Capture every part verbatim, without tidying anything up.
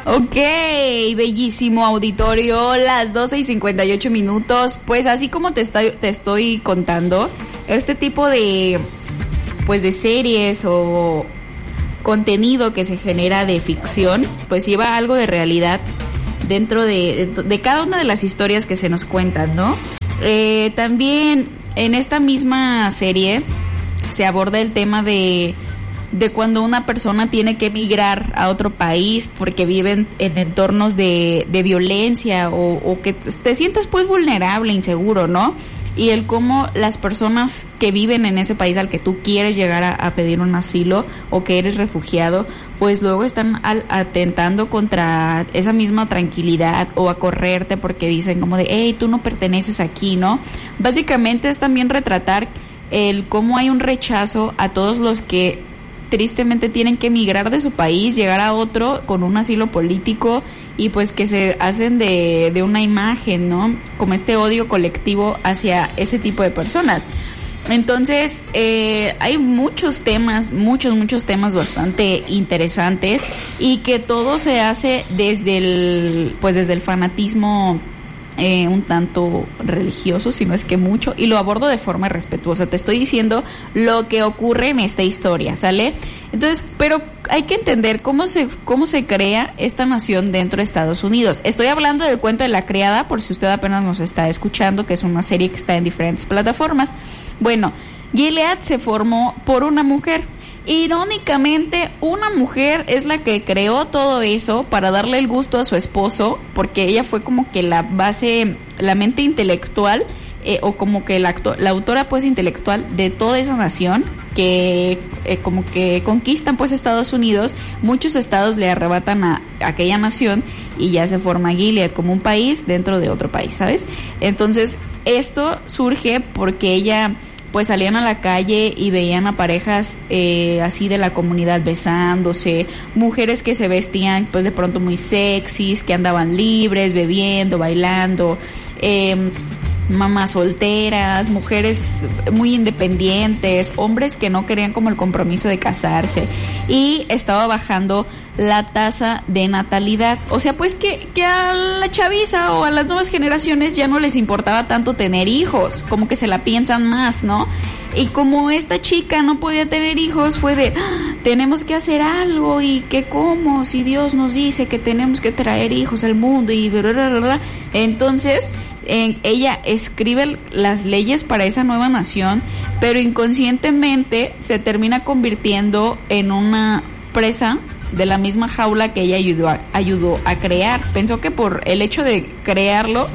Ok, bellísimo auditorio, las doce y cincuenta y ocho minutos. Pues así como te estoy, te estoy contando, este tipo de, pues de series o contenido que se genera de ficción, pues lleva algo de realidad dentro de, de, de cada una de las historias que se nos cuentan, ¿no? Eh, también en esta misma serie se aborda el tema de, de cuando una persona tiene que emigrar a otro país porque viven en entornos de, de violencia o, o que te sientes pues vulnerable, inseguro, ¿no? Y el cómo las personas que viven en ese país al que tú quieres llegar a, a pedir un asilo o que eres refugiado, pues luego están al, atentando contra esa misma tranquilidad o a correrte porque dicen como de, hey, tú no perteneces aquí, ¿no? Básicamente es también retratar el cómo hay un rechazo a todos los que tristemente tienen que emigrar de su país, llegar a otro con un asilo político y pues que se hacen de, de una imagen, ¿no? Como este odio colectivo hacia ese tipo de personas. Entonces, eh, hay muchos temas, muchos, muchos temas bastante interesantes y que todo se hace desde el, pues desde el fanatismo Eh, un tanto religioso, si no es que mucho, y lo abordo de forma respetuosa. Te estoy diciendo lo que ocurre en esta historia, ¿sale? Entonces, pero hay que entender cómo se cómo se crea esta nación dentro de Estados Unidos. Estoy hablando del cuento de la criada, por si usted apenas nos está escuchando, que es una serie que está en diferentes plataformas. Bueno, Gilead se formó por una mujer. Irónicamente, una mujer es la que creó todo eso para darle el gusto a su esposo, porque ella fue como que la base, la mente intelectual, eh, o como que la, acto, la autora pues intelectual de toda esa nación, que eh, como que conquistan pues Estados Unidos, muchos estados le arrebatan a, a aquella nación y ya se forma Gilead como un país dentro de otro país, ¿sabes? Entonces, esto surge porque ella pues salían a la calle y veían a parejas eh, así de la comunidad besándose, mujeres que se vestían pues de pronto muy sexys, que andaban libres, bebiendo, bailando, eh, mamás solteras, mujeres muy independientes, hombres que no querían como el compromiso de casarse, y estaba bajando la tasa de natalidad. O sea, pues que, que a la chaviza o a las nuevas generaciones ya no les importaba tanto tener hijos, como que se la piensan más, ¿no? Y como esta chica no podía tener hijos, fue de, ¡ah! Tenemos que hacer algo, y que cómo, si Dios nos dice que tenemos que traer hijos al mundo, y bla, bla, bla, bla. Entonces, en, ella escribe las leyes para esa nueva nación, pero inconscientemente se termina convirtiendo en una presa de la misma jaula que ella ayudó a, ayudó a crear. Pensó que por el hecho de crearlo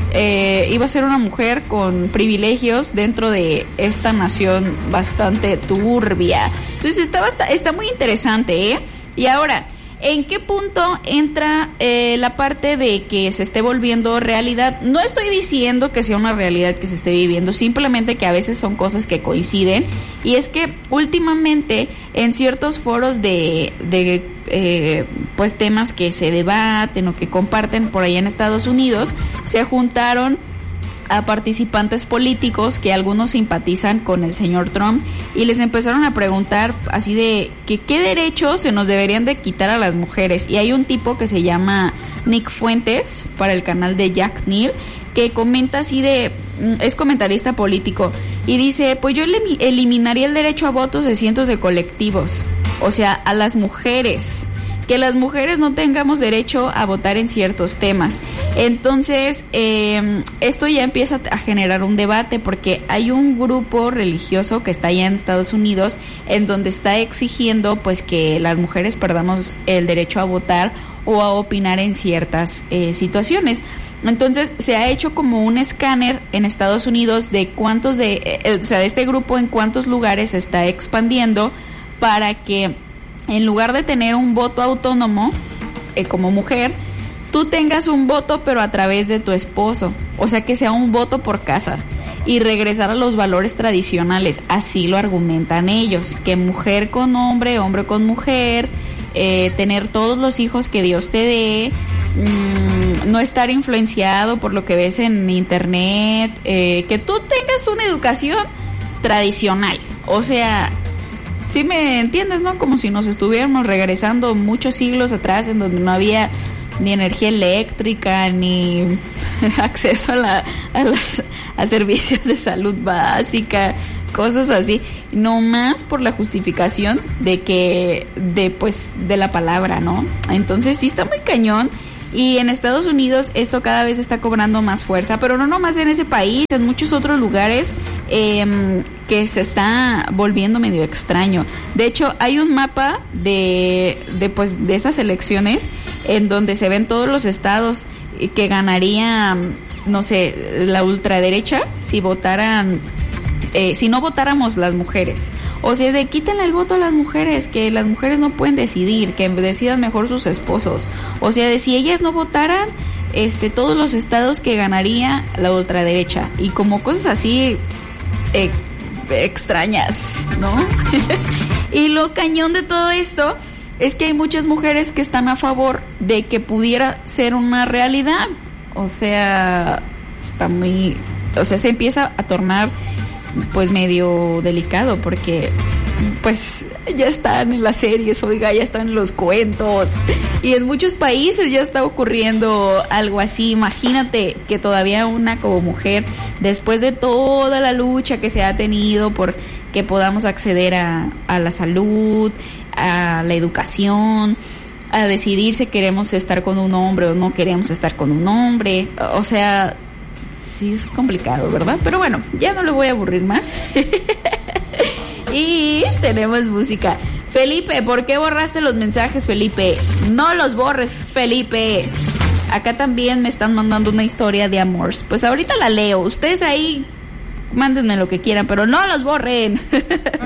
eh, iba a ser una mujer con privilegios dentro de esta nación bastante turbia. Entonces está, está muy interesante, ¿eh? Y ahora, ¿en qué punto entra eh, la parte de que se esté volviendo realidad? No estoy diciendo que sea una realidad que se esté viviendo, simplemente que a veces son cosas que coinciden. Y es que últimamente en ciertos foros de, de eh, pues temas que se debaten o que comparten por allá en Estados Unidos, se juntaron a participantes políticos que algunos simpatizan con el señor Trump y les empezaron a preguntar así de que qué derechos se nos deberían de quitar a las mujeres. Y hay un tipo que se llama Nick Fuentes para el canal de Jack Neal, que comenta así de, es comentarista político, y dice, pues yo elim- eliminaría el derecho a votos de cientos de colectivos, o sea, a las mujeres, que las mujeres no tengamos derecho a votar en ciertos temas. Entonces, eh, esto ya empieza a generar un debate, porque hay un grupo religioso que está allá en Estados Unidos en donde está exigiendo pues que las mujeres perdamos el derecho a votar o a opinar en ciertas eh, situaciones. Entonces se ha hecho como un escáner en Estados Unidos de cuántos de, eh, o sea, de este grupo en cuántos lugares se está expandiendo, para que en lugar de tener un voto autónomo eh, como mujer, tú tengas un voto pero a través de tu esposo, o sea, que sea un voto por casa, y regresar a los valores tradicionales. Así lo argumentan ellos, que mujer con hombre, hombre con mujer, eh, tener todos los hijos que Dios te dé, mmm, no estar influenciado por lo que ves en internet, eh, que tú tengas una educación tradicional, o sea, ¿Sí me entiendes, no? Como si nos estuviéramos regresando muchos siglos atrás en donde no había ni energía eléctrica, ni acceso a, la, a, las, a servicios de salud básica, cosas así, no más por la justificación de que, de pues, de la palabra, ¿no? Entonces sí está muy cañón. Y en Estados Unidos esto cada vez está cobrando más fuerza, pero no nomás en ese país, en muchos otros lugares eh, que se está volviendo medio extraño. De hecho, hay un mapa de, de, pues, de esas elecciones en donde se ven todos los estados que ganaría, no sé, la ultraderecha si votaran, eh, si no votáramos las mujeres. O sea, es de quítenle el voto a las mujeres, que las mujeres no pueden decidir, que decidan mejor sus esposos. O sea, de si ellas no votaran, este, todos los estados que ganaría la ultraderecha. Y como cosas así eh, extrañas, ¿no? Y lo cañón de todo esto es que hay muchas mujeres que están a favor de que pudiera ser una realidad. O sea, está muy... O sea, se empieza a tornar pues medio delicado porque pues ya están en las series, oiga, ya están en los cuentos y en muchos países ya está ocurriendo algo así. Imagínate que todavía una como mujer, después de toda la lucha que se ha tenido por que podamos acceder a, a la salud, a la educación, a decidir si queremos estar con un hombre o no queremos estar con un hombre, o sea, sí es complicado, ¿verdad? Pero bueno, ya no le voy a aburrir más. Y tenemos música. Felipe, ¿por qué borraste los mensajes, Felipe? No los borres, Felipe. Acá también me están mandando una historia de amor. Pues ahorita la leo. Ustedes ahí mándenme lo que quieran, pero no los borren.